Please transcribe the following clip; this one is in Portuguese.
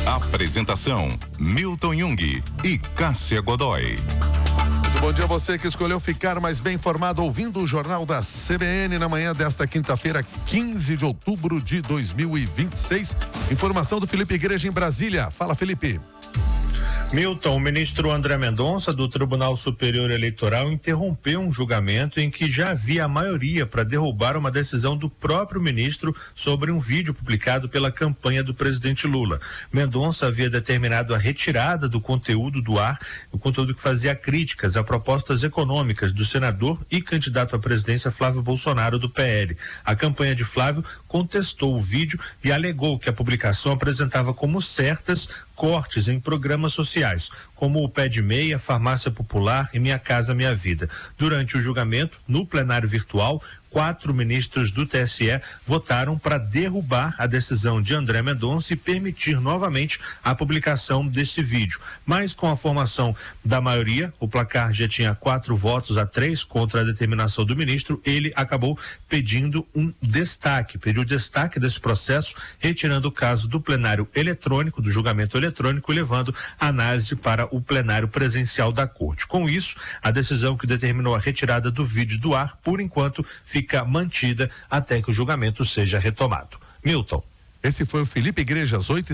Apresentação: Milton Jung e Cássia Godoy. Muito bom dia a você que escolheu ficar mais bem informado ouvindo o Jornal da CBN na manhã desta quinta-feira, 15 de outubro de 2026. Informação do Felipe Igreja em Brasília. Fala, Felipe. Milton, o ministro André Mendonça do Tribunal Superior Eleitoral interrompeu um julgamento em que já havia a maioria para derrubar uma decisão do próprio ministro sobre um vídeo publicado pela campanha do presidente Lula. Mendonça havia determinado a retirada do conteúdo do ar, o conteúdo que fazia críticas a propostas econômicas do senador e candidato à presidência Flávio Bolsonaro do PL. A campanha de Flávio contestou o vídeo e alegou que a publicação apresentava como certas cortes em programas sociais, como o Pé de Meia, Farmácia Popular e Minha Casa Minha Vida. Durante o julgamento, no plenário virtual, 4 ministros do TSE votaram para derrubar a decisão de André Mendonça e permitir novamente a publicação desse vídeo. Mas com a formação da maioria, o placar já tinha 4 votos a 3 contra a determinação do ministro, ele acabou pediu destaque desse processo, retirando o caso do plenário eletrônico, do julgamento eletrônico, e levando a análise para o plenário presencial da corte. Com isso, a decisão que determinou a retirada do vídeo do ar, por enquanto, fica mantida até que o julgamento seja retomado. Milton. Esse foi o Felipe Igreja, às 8h.